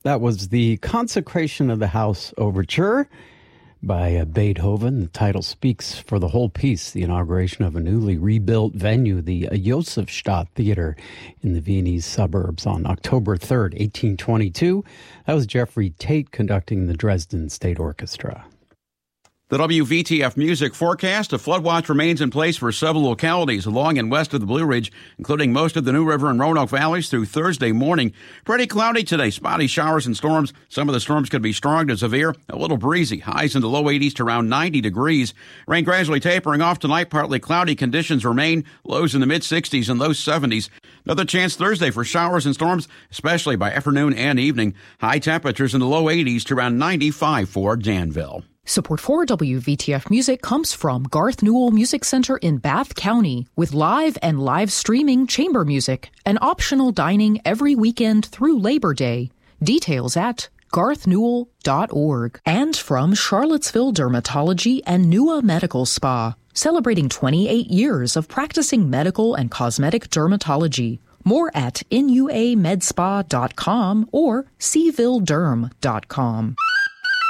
That was the Consecration of the House Overture by Beethoven. The title speaks for the whole piece, the inauguration of a newly rebuilt venue, the Josefstadt Theater in the Viennese suburbs on October 3rd, 1822. That was Jeffrey Tate conducting the Dresden State Orchestra. The WVTF music forecast: a flood watch remains in place for several localities along and west of the Blue Ridge, including most of the New River and Roanoke valleys through Thursday morning. Pretty cloudy today, spotty showers and storms. Some of the storms could be strong to severe, a little breezy, highs in the low 80s to around 90 degrees. Rain gradually tapering off tonight, partly cloudy conditions remain, lows in the mid-60s and low 70s. Another chance Thursday for showers and storms, especially by afternoon and evening. High temperatures in the low 80s to around 95 for Danville. Support for WVTF Music comes from Garth Newell Music Center in Bath County, with live and live streaming chamber music and optional dining every weekend through Labor Day. Details at garthnewell.org. And from Charlottesville Dermatology and Nua Medical Spa, celebrating 28 years of practicing medical and cosmetic dermatology. More at nuamedspa.com or cvillederm.com.